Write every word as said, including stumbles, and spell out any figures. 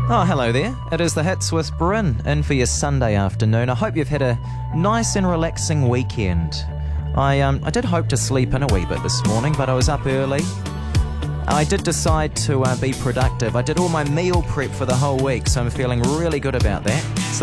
Oh, hello there. It is the Hits with Bryn in for your Sunday afternoon. I hope you've had a nice and relaxing weekend. I um I did hope to sleep in a wee bit this morning, but I was up early. I did decide to uh, be productive. I did all my meal prep for the whole week, so I'm feeling really good about that. So